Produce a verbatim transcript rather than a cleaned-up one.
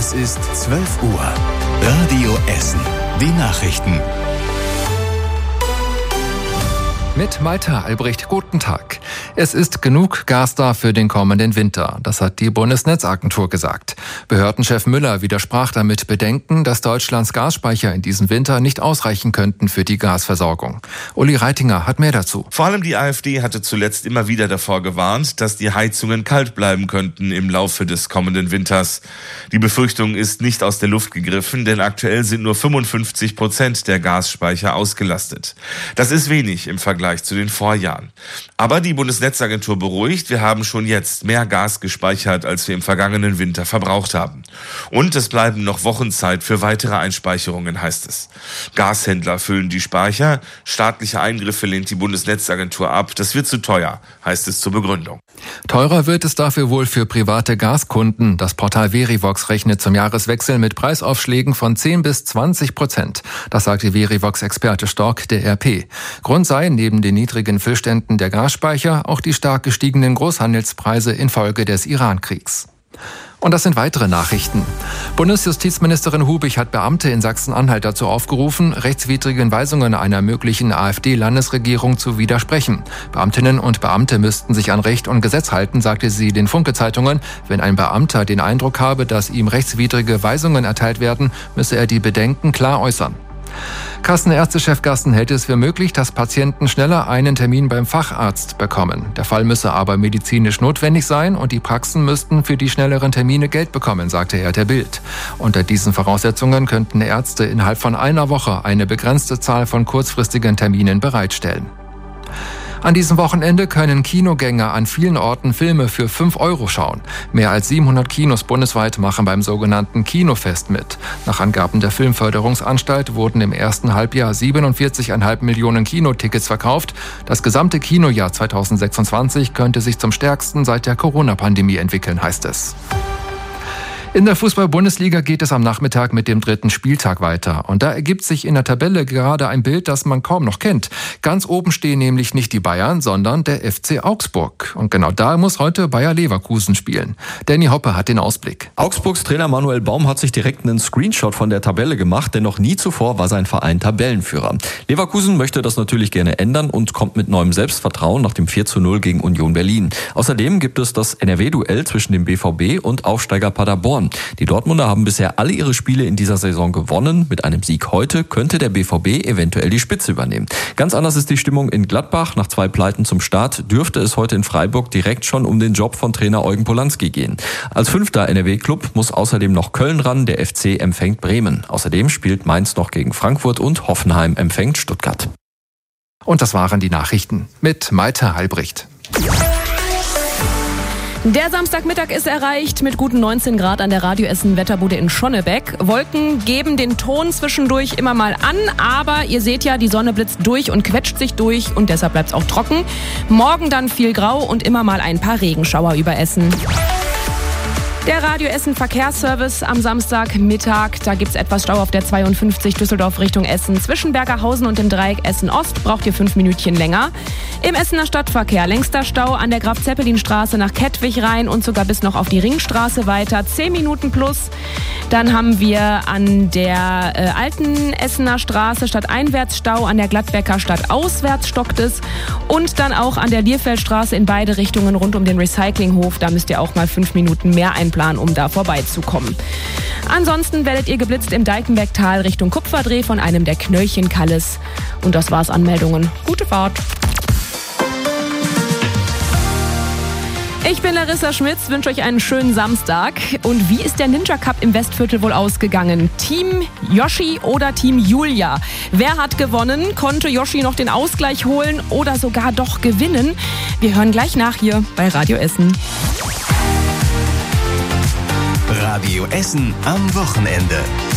Es ist zwölf Uhr. Radio Essen. Die Nachrichten. Mit Malte Albrecht, guten Tag. Es ist genug Gas da für den kommenden Winter. Das hat die Bundesnetzagentur gesagt. Behördenchef Müller widersprach damit Bedenken, dass Deutschlands Gasspeicher in diesem Winter nicht ausreichen könnten für die Gasversorgung. Uli Reitinger hat mehr dazu. Vor allem die AfD hatte zuletzt immer wieder davor gewarnt, dass die Heizungen kalt bleiben könnten im Laufe des kommenden Winters. Die Befürchtung ist nicht aus der Luft gegriffen, denn aktuell sind nur fünfundfünfzig Prozent der Gasspeicher ausgelastet. Das ist wenig im Vergleich zu den Vorjahren. Aber die Bundesnetzagentur beruhigt, wir haben schon jetzt mehr Gas gespeichert, als wir im vergangenen Winter verbraucht haben. Und es bleiben noch Wochen Zeit für weitere Einspeicherungen, heißt es. Gashändler füllen die Speicher, staatliche Eingriffe lehnt die Bundesnetzagentur ab. Das wird zu teuer, heißt es zur Begründung. Teurer wird es dafür wohl für private Gaskunden. Das Portal Verivox rechnet zum Jahreswechsel mit Preisaufschlägen von zehn bis zwanzig Prozent. Das sagte Verivox-Experte Stork der R P. Grund sei neben den niedrigen Füllständen der Gasspeicher auch die stark gestiegenen Großhandelspreise infolge des Iran-Kriegs. Und das sind weitere Nachrichten. Bundesjustizministerin Hubig hat Beamte in Sachsen-Anhalt dazu aufgerufen, rechtswidrigen Weisungen einer möglichen AfD-Landesregierung zu widersprechen. Beamtinnen und Beamte müssten sich an Recht und Gesetz halten, sagte sie den Funke-Zeitungen. Wenn ein Beamter den Eindruck habe, dass ihm rechtswidrige Weisungen erteilt werden, müsse er die Bedenken klar äußern. Kassenärztechef Gassen hält es für möglich, dass Patienten schneller einen Termin beim Facharzt bekommen. Der Fall müsse aber medizinisch notwendig sein und die Praxen müssten für die schnelleren Termine Geld bekommen, sagte er der Bild. Unter diesen Voraussetzungen könnten Ärzte innerhalb von einer Woche eine begrenzte Zahl von kurzfristigen Terminen bereitstellen. An diesem Wochenende können Kinogänger an vielen Orten Filme für fünf Euro schauen. Mehr als siebenhundert Kinos bundesweit machen beim sogenannten Kinofest mit. Nach Angaben der Filmförderungsanstalt wurden im ersten Halbjahr siebenundvierzig Komma fünf Millionen Kinotickets verkauft. Das gesamte Kinojahr zweitausendsechsundzwanzig könnte sich zum stärksten seit der Corona-Pandemie entwickeln, heißt es. In der Fußball-Bundesliga geht es am Nachmittag mit dem dritten Spieltag weiter. Und da ergibt sich in der Tabelle gerade ein Bild, das man kaum noch kennt. Ganz oben stehen nämlich nicht die Bayern, sondern der F C Augsburg. Und genau da muss heute Bayer Leverkusen spielen. Danny Hoppe hat den Ausblick. Augsburgs Trainer Manuel Baum hat sich direkt einen Screenshot von der Tabelle gemacht, denn noch nie zuvor war sein Verein Tabellenführer. Leverkusen möchte das natürlich gerne ändern und kommt mit neuem Selbstvertrauen nach dem vier zu null gegen Union Berlin. Außerdem gibt es das N R W-Duell zwischen dem B V B und Aufsteiger Paderborn. Die Dortmunder haben bisher alle ihre Spiele in dieser Saison gewonnen. Mit einem Sieg heute könnte der B V B eventuell die Spitze übernehmen. Ganz anders ist die Stimmung in Gladbach. Nach zwei Pleiten zum Start dürfte es heute in Freiburg direkt schon um den Job von Trainer Eugen Polanski gehen. Als fünfter N R W-Club muss außerdem noch Köln ran. Der F C empfängt Bremen. Außerdem spielt Mainz noch gegen Frankfurt und Hoffenheim empfängt Stuttgart. Und das waren die Nachrichten mit Malte Albrecht. Der Samstagmittag ist erreicht mit guten neunzehn Grad an der Radio Essen Wetterbude in Schonnebeck. Wolken geben den Ton zwischendurch immer mal an, aber ihr seht ja, die Sonne blitzt durch und quetscht sich durch und deshalb bleibt es auch trocken. Morgen dann viel Grau und immer mal ein paar Regenschauer über Essen. Der Radio Essen Verkehrsservice am Samstagmittag. Da gibt's etwas Stau auf der zweiundfünfzig Düsseldorf Richtung Essen. Zwischen Bergerhausen und dem Dreieck Essen-Ost braucht ihr fünf Minütchen länger. Im Essener Stadtverkehr längster Stau an der Graf-Zeppelin-Straße nach Kettwig rein und sogar bis noch auf die Ringstraße weiter. zehn Minuten plus. Dann haben wir an der äh, alten Essener Straße stadteinwärts Stau, an der Gladbecker stadtauswärts stockt es. Und dann auch an der Lierfeldstraße in beide Richtungen rund um den Recyclinghof. Da müsst ihr auch mal fünf Minuten mehr einplanen, um da vorbeizukommen. Ansonsten werdet ihr geblitzt im Deikenbergtal Richtung Kupferdreh von einem der Knöllchenkalles. Und das war's an Meldungen. Gute Fahrt! Ich bin Larissa Schmitz, wünsche euch einen schönen Samstag. Und wie ist der Ninja Cup im Westviertel wohl ausgegangen? Team Yoshi oder Team Julia? Wer hat gewonnen? Konnte Yoshi noch den Ausgleich holen oder sogar doch gewinnen? Wir hören gleich nach hier bei Radio Essen. Radio Essen am Wochenende.